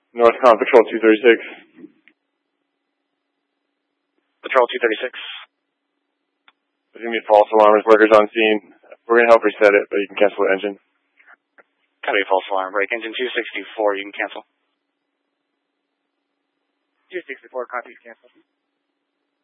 Northcom Patrol 236. Patrol 236. There's going to be false alarm workers on scene. We're going to help reset it, but you can cancel the engine. Copy, false alarm break. Engine 264, you can cancel. 264, copy, cancel.